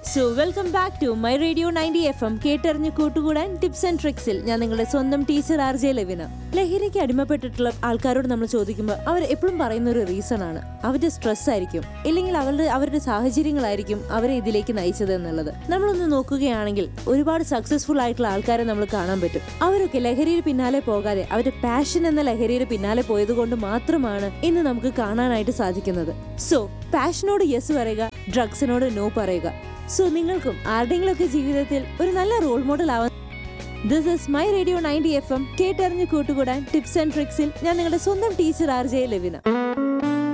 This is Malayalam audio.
So welcome back to my radio 90 FM. കേട്ടറിഞ്ഞ് കൂട്ടുകൂടാൻ ടിപ്സ് ആൻഡ് ട്രിക്സിൽ ഞാൻ നിങ്ങളുടെ സ്വന്തം ടീച്ചർ RJ ലവിന. ലഹരിക്ക് അടിമപ്പെട്ടിട്ടുള്ള ആൾക്കാരോട് നമ്മൾ ചോദിക്കുമ്പോൾ അവർ എപ്പോഴും പറയുന്ന ഒരു റീസൺ ആണ് അവരുടെ സ്ട്രെസ് ആയിരിക്കും, ഇല്ലെങ്കിൽ അവരുടെ സാഹചര്യങ്ങളായിരിക്കും അവരെ ഇതിലേക്ക് നയിച്ചത് എന്നുള്ളത്. നമ്മളൊന്ന് നോക്കുകയാണെങ്കിൽ ഒരുപാട് സക്സസ്ഫുൾ ആയിട്ടുള്ള ആൾക്കാരെ നമ്മൾ കാണാൻ പറ്റും. അവരൊക്കെ ലഹരിയുടെ പിന്നാലെ പോകാതെ അവരുടെ പാഷൻ എന്ന ലഹരിയുടെ പിന്നാലെ പോയത് കൊണ്ട് മാത്രമാണ് ഇന്ന് നമുക്ക് കാണാനായിട്ട് സാധിക്കുന്നത്. സോ പാഷനോട് യെസ് പറയുക, ഡ്രഗ്സിനോട് നോ പറയുക. സോ നിങ്ങൾക്കും ആരുടെയെങ്കിലുമൊക്കെ ജീവിതത്തിൽ ഒരു നല്ല റോൾ മോഡൽ ആവാൻ. This is my radio 90 FM. കേട്ടറിഞ്ഞ് കൂട്ടുകൂടാൻ ടിപ്സ് ആൻഡ് ട്രിക്സിൽ ഞാൻ നിങ്ങളുടെ സ്വന്തം ടീച്ചർ RJ ലവിന.